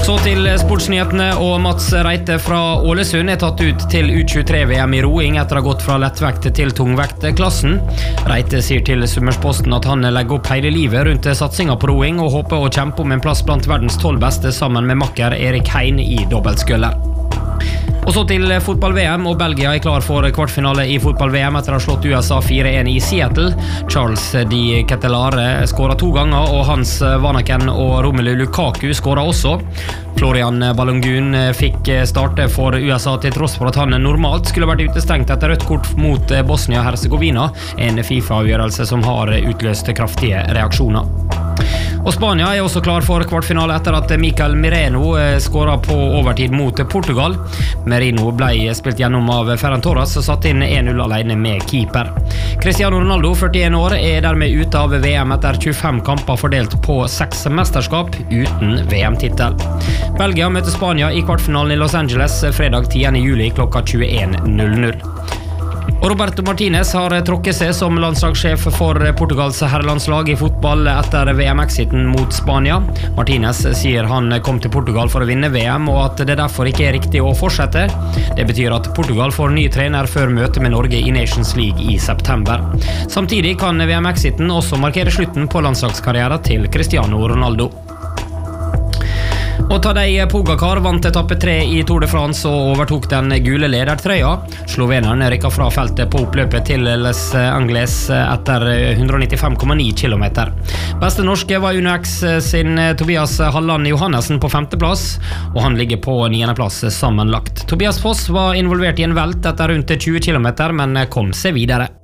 Så til sportsnyhetene, og Mats Reite fra Ålesund tatt ut til U23-VM i roing etter å ha gått fra lettvekt til tungvektklassen. Reite sier til Summersposten at han legger opp hele livet rundt satsingen på roing og håper å kjempe om en plass blant verdens 12 beste sammen med makker Erik Hein i dobbeltskulder. Og så til fotball-VM, og Belgia klar for kvartfinale i fotball-VM etter å ha slått USA 4-1 i Seattle. Charles Di Ketelare skåret 2 ganger, og Hans Vanaken og Romelu Lukaku skåret også. Florian Balogun fikk starte for USA til tross for at han normalt skulle vært utestengt etter rødt kort mot Bosnia-Herzegovina, en FIFA-avgjørelse som har utløst kraftige reaksjoner. Og Spania også klar for kvartfinale etter at Mikael Merino skåret på overtid mot Portugal. Merino ble spilt gjennom av Ferran Torres og satt inn 1-0 alene med keeper. Cristiano Ronaldo, 41 år, dermed ute av VM etter 25 kamper fordelt på 6 mesterskap uten VM-titel. Belgia møter Spania i kvartfinalen i Los Angeles fredag 10. juli klokka 21:00. Og Roberto Martinez har tråkket seg som landslagssjef for Portugals herrelandslag i fotball etter VM-exiten mot Spania. Martinez sier han kom til Portugal for å vinne VM, og at det derfor ikke riktig å fortsette. Det betyr at Portugal får ny trener før møtet med Norge i Nations League i september. Samtidig kan VM-exiten også markere slutten på landslagskarrieren til Cristiano Ronaldo. Og Tadej Pogacar vant etappe 3 i Tour de France og overtok den gule ledertrøya. Sloveneren rykket fra feltet på oppløpet til Les Anglais etter 195,9 kilometer. Beste norske var UnoX sin Tobias Halland Johannesen på 5. plass, og han ligger på 9. plass sammenlagt. Tobias Foss var involvert i en velt etter rundt 20 kilometer, men kom seg videre.